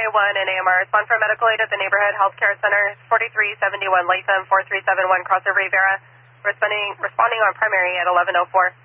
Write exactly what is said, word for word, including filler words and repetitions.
one and A M R. Respond for medical aid at the Neighborhood Health Care Center, forty-three seventy-one Latham, four three seven one Crosser Rivera. Responding, responding on primary at eleven oh four.